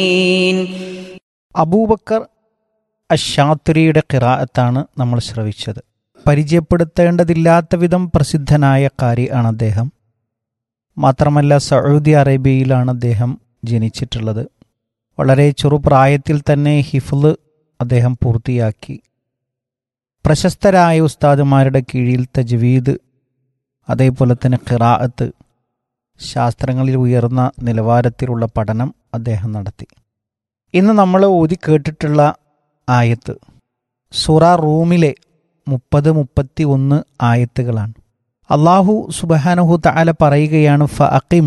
അബൂബക്കർ അശ്ശാത്തുരിയുടെ ഖിറാഅത്താണ് നമ്മൾ ശ്രവിച്ചത്. പരിചയപ്പെടുത്തേണ്ടതില്ലാത്ത വിധം പ്രസിദ്ധനായ ഖാരി ആണ് അദ്ദേഹം. മാത്രമല്ല സൗദി അറേബ്യയിലാണ് അദ്ദേഹം ജനിച്ചിട്ടുള്ളത്. വളരെ ചെറുപ്രായത്തിൽ തന്നെ ഹിഫ്ള് അദ്ദേഹം പൂർത്തിയാക്കി. പ്രശസ്തരായ ഉസ്താദുമാരുടെ കീഴിൽ തജ്വീദ്, അതേപോലെ തന്നെ ഖിറാഅത്ത്, ശാസ്ത്രങ്ങളിൽ ഉയർന്ന നിലവാരത്തിലുള്ള പഠനം അദ്ദേഹം നടത്തി. ഇന്ന് നമ്മൾ ഓതി കേട്ടിട്ടുള്ള ആയത്ത് സൂറ റൂമിലെ 30-31 ആയത്തുകളാണ്. അല്ലാഹു സുബ്ഹാനഹു തആല പറയുകയാണ്, ഫഅഖിം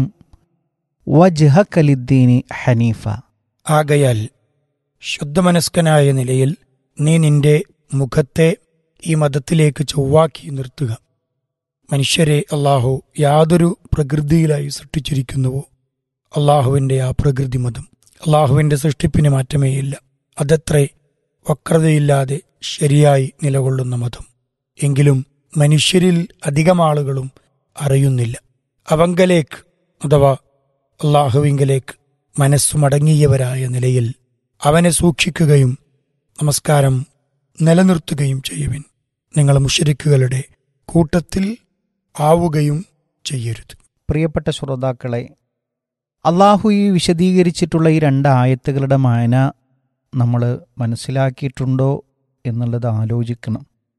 വജ്ഹക ലിദ്ദീനി ഹനീഫ. ആകയാൽ ശുദ്ധമനസ്കനായ നിലയിൽ നീ നിന്റെ മുഖത്തെ ഈ മതത്തിലേക്ക് ചൊവ്വാക്കി നിർത്തുക. മനുഷ്യരെ അള്ളാഹു യാതൊരു പ്രകൃതിയിലായി സൃഷ്ടിച്ചിരിക്കുന്നുവോ അള്ളാഹുവിൻ്റെ ആ പ്രകൃതി മതം, അള്ളാഹുവിൻ്റെ സൃഷ്ടിപ്പിന് മാറ്റമേയില്ല. അതത്രേ വക്രതയില്ലാതെ ശരിയായി നിലകൊള്ളുന്ന മതം. എങ്കിലും മനുഷ്യരിൽ അധികം ആളുകളും അറിയുന്നില്ല. അവങ്കലേക്ക് അഥവാ അള്ളാഹുവിങ്കലേക്ക് മനസ്സു മടങ്ങിയവരായ നിലയിൽ അവനെ സൂക്ഷിക്കുകയും നമസ്കാരം നിലനിർത്തുകയും ചെയ്യുവിൻ. നിങ്ങൾ മുശ്രിക്കുകളുടെ കൂട്ടത്തിൽ ആവുകയും ചെയ്യരുത്. പ്രിയപ്പെട്ട ശ്രോതാക്കളെ, അള്ളാഹു ഈ വിശദീകരിച്ചിട്ടുള്ള ഈ 2 ആയത്തുകളുടെ മായന നമ്മൾ മനസ്സിലാക്കിയിട്ടുണ്ടോ എന്നുള്ളത് ആലോചിക്കണം.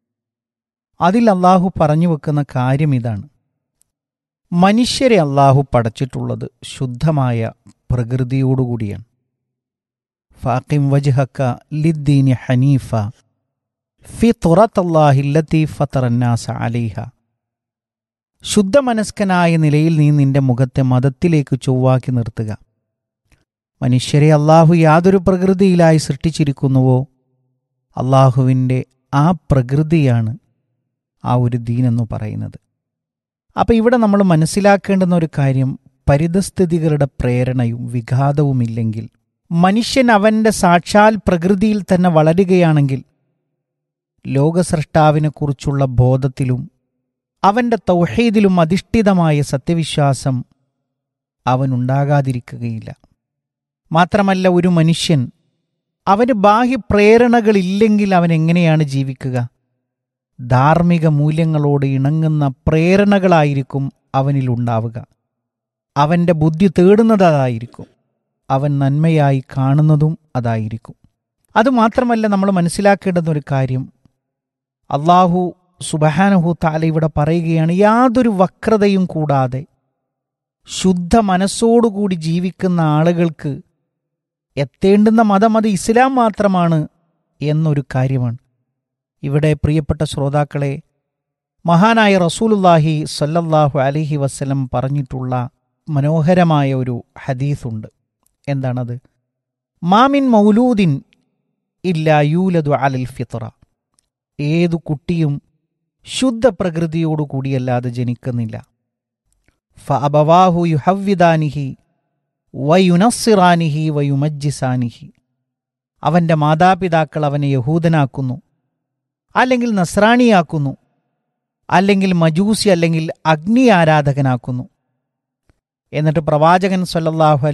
അതിൽ അള്ളാഹു പറഞ്ഞു വെക്കുന്ന കാര്യം ഇതാണ്: മനുഷ്യരെ അള്ളാഹു പടച്ചിട്ടുള്ളത് ശുദ്ധമായ പ്രകൃതിയോടുകൂടിയാണ്. ഫാഖിം വജ്ഹക ലിദ്ദീനി ഹനീഫ ഫിത്റത്തല്ലാഹി അല്ലതി ഫതറന്നാസ അലൈഹ. ശുദ്ധമനസ്കനായ നിലയിൽ നീ നിന്റെ മുഖത്തെ മതത്തിലേക്ക് ചൊവ്വാക്കി നിർത്തുക. മനുഷ്യരെ അള്ളാഹു യാതൊരു പ്രകൃതിയിലായി സൃഷ്ടിച്ചിരിക്കുന്നുവോ അള്ളാഹുവിൻ്റെ ആ പ്രകൃതിയാണ് ആ ഒരു ദീനെന്ന് പറയുന്നത്. അപ്പം ഇവിടെ നമ്മൾ മനസ്സിലാക്കേണ്ടുന്ന ഒരു കാര്യം, പരിതസ്ഥിതികളുടെ പ്രേരണയും വിഘാതവുമില്ലെങ്കിൽ, മനുഷ്യൻ അവൻ്റെ സാക്ഷാൽ പ്രകൃതിയിൽ തന്നെ വളരുകയാണെങ്കിൽ ലോകസ്രഷ്ടാവിനെക്കുറിച്ചുള്ള ബോധത്തിലും അവൻ്റെ തൗഹീദിലും അധിഷ്ഠിതമായ സത്യവിശ്വാസം അവനുണ്ടാകാതിരിക്കുകയില്ല. മാത്രമല്ല, ഒരു മനുഷ്യൻ അവന് ബാഹ്യപ്രേരണകളില്ലെങ്കിൽ അവൻ എങ്ങനെയാണ് ജീവിക്കുക? ധാർമ്മിക മൂല്യങ്ങളോട് ഇണങ്ങുന്ന പ്രേരണകളായിരിക്കും അവനിലുണ്ടാവുക. അവൻ്റെ ബുദ്ധി തേടുന്നത് അതായിരിക്കും. അവൻ നന്മയായി കാണുന്നതും അതായിരിക്കും. അതുമാത്രമല്ല, നമ്മൾ മനസ്സിലാക്കേണ്ടുന്ന ഒരു കാര്യം, അള്ളാഹു സുബ്ഹാനഹു തആല ഇവിടെ പറയുകയാണ്, യാതൊരു വക്രതയും കൂടാതെ ശുദ്ധ മനസ്സോടുകൂടി ജീവിക്കുന്ന ആളുകൾക്ക് എത്തേണ്ടുന്ന മതം അത് ഇസ്ലാം മാത്രമാണ് എന്നൊരു കാര്യമാണ്. ഇവിടെ പ്രിയപ്പെട്ട ശ്രോതാക്കളെ, മഹാനായ റസൂലുള്ളാഹി സ്വല്ലല്ലാഹു അലൈഹി വസല്ലം പറഞ്ഞിട്ടുള്ള മനോഹരമായ ഒരു ഹദീസുണ്ട്. എന്താണത്? മാമിൻ മൗലൂദിൻ ഇല്ലാ യൂലദു അലൽ ഫിത്ര. ഏതു കുട്ടിയും ശുദ്ധ പ്രകൃതിയോടുകൂടിയല്ലാതെ ജനിക്കുന്നില്ല. ഫഅബവാഹു യുഹവ്വിദാനിഹി വയുനസ്സിറാനിഹി വയുമജ്ജിസാനിഹി. അവൻ്റെ മാതാപിതാക്കൾ അവനെ യഹൂദനാക്കുന്നു, അല്ലെങ്കിൽ നസ്രാണിയാക്കുന്നു, അല്ലെങ്കിൽ മജൂസി അല്ലെങ്കിൽ അഗ്നി ആരാധകനാക്കുന്നു. എന്നിട്ട് പ്രവാചകൻ സ്വല്ലല്ലാഹു